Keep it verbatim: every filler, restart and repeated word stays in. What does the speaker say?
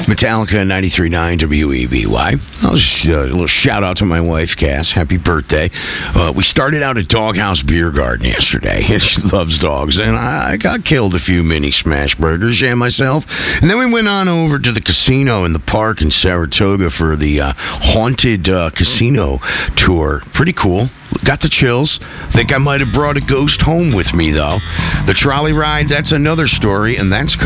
Metallica ninety-three point nine W E B Y. I'll just, uh, a little shout out to my wife, Cass. Happy birthday. Uh, we started out at Doghouse Beer Garden yesterday. She loves dogs. And I got killed a few mini smash burgers, yeah, myself. And then we went on over to the casino in the park in Saratoga for the uh, haunted uh, casino tour. Pretty cool. Got the chills. Think I might have brought a ghost home with me, though. The trolley ride, that's another story, and that's